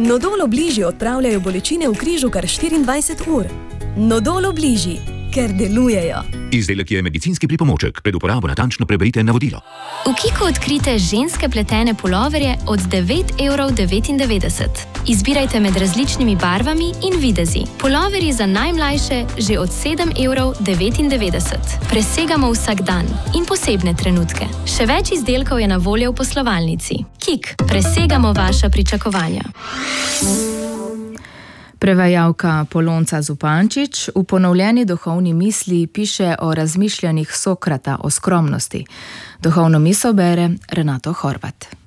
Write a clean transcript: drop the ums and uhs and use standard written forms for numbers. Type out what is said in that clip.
Nodol Obliži odpravljajo bolečine v križu kar 24 ur. Nodol Obliži, ker delujejo. Izdelek je medicinski pripomoček. Pred uporabo natančno preberite navodilo. V Kiku odkrite ženske pletene puloverje od 9,99 €. Izbirajte med različnimi barvami in videzi. Puloverji za najmlajše že od 7,99 €. Presegamo vsak dan in posebne trenutke. Še več izdelkov je na voljo v poslovalnici. Kik, presegamo vaša pričakovanja. Prevajalka Polonca Zupančič v ponovljeni duhovni misli piše o razmišljanjih Sokrata o skromnosti. Duhovno misel bere Renato Horvat.